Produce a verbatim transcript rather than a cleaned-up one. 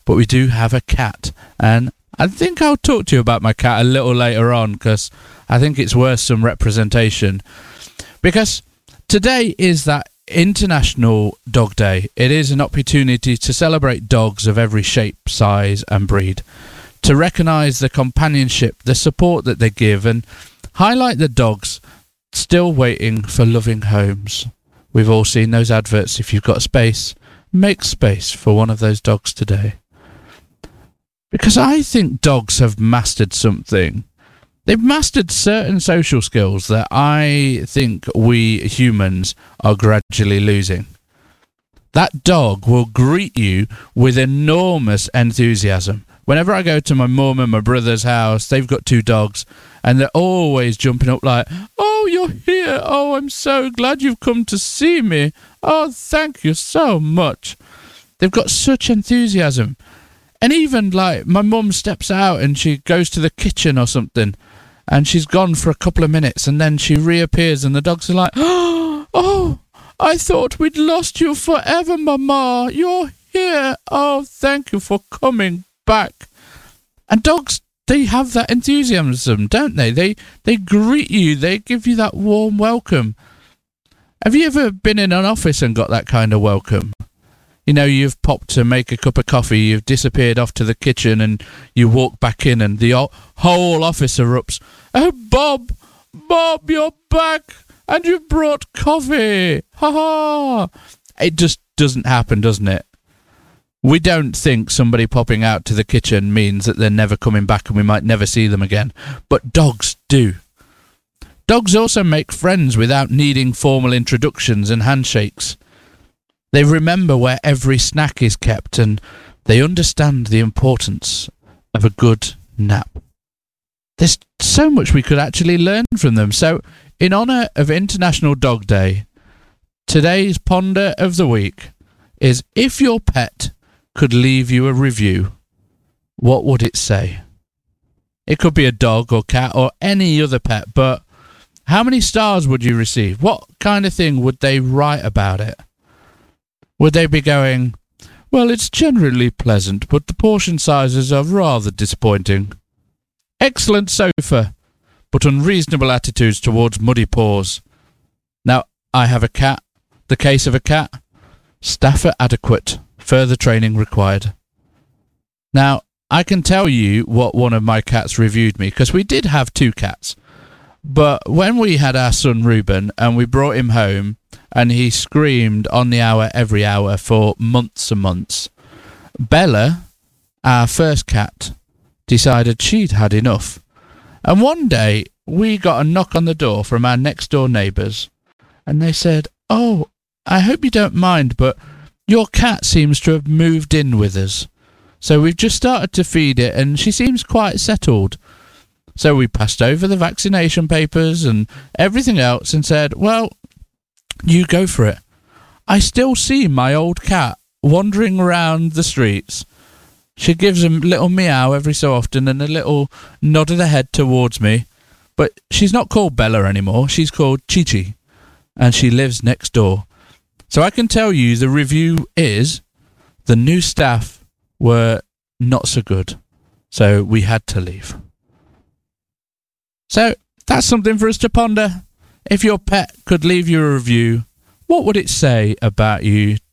but we do have a cat. And I think I'll talk to you about my cat a little later on, because I think it's worth some representation. Because today is that International Dog Day. It is an opportunity to celebrate dogs of every shape, size and breed, to recognise the companionship, the support that they give, and highlight the dogs still waiting for loving homes. We've all seen those adverts. If you've got space, make space for one of those dogs today. Because I think dogs have mastered something. They've mastered certain social skills that I think we humans are gradually losing. That dog will greet you with enormous enthusiasm. Whenever I go to my mum and my brother's house, they've got two dogs, and they're always jumping up like, "Oh, you're here. Oh, I'm so glad you've come to see me. Oh, thank you so much." They've got such enthusiasm. And even like my mum steps out and she goes to the kitchen or something, and she's gone for a couple of minutes, and then she reappears and the dogs are like, "Oh, I thought we'd lost you forever, Mama. You're here. Oh, thank you for coming back." And dogs, they have that enthusiasm, don't they? They they greet you. They give you that warm welcome. Have you ever been in an office and got that kind of welcome? You know, you've popped to make a cup of coffee, you've disappeared off to the kitchen, and you walk back in and the whole office erupts. "Oh, Bob, Bob, you're back, and you've brought coffee. Ha ha." It just doesn't happen, doesn't it? We don't think somebody popping out to the kitchen means that they're never coming back and we might never see them again. But dogs do. Dogs also make friends without needing formal introductions and handshakes. They remember where every snack is kept, and they understand the importance of a good nap. There's so much we could actually learn from them. So, in honour of International Dog Day, today's Ponder of the Week is, if your pet could leave you a review, what would it say? It could be a dog or cat or any other pet, but how many stars would you receive? What kind of thing would they write about it? Would they be going, "Well, it's generally pleasant, but the portion sizes are rather disappointing. Excellent sofa, but unreasonable attitudes towards muddy paws. Now, I have a cat. The case of a cat. Staffer adequate. Further training required." Now, I can tell you what one of my cats reviewed me, because we did have two cats. But when we had our son Reuben and we brought him home and he screamed on the hour every hour for months and months, Bella, our first cat, decided she'd had enough. And one day we got a knock on the door from our next door neighbours, and they said, "Oh, I hope you don't mind, but your cat seems to have moved in with us. So we've just started to feed it and she seems quite settled." So we passed over the vaccination papers and everything else and said, "Well, you go for it." I still see my old cat wandering around the streets. She gives a little meow every so often and a little nod of the head towards me. But she's not called Bella anymore. She's called Chi-Chi. And she lives next door. So I can tell you the review is, the new staff were not so good. So we had to leave. So that's something for us to ponder. If your pet could leave you a review, what would it say about you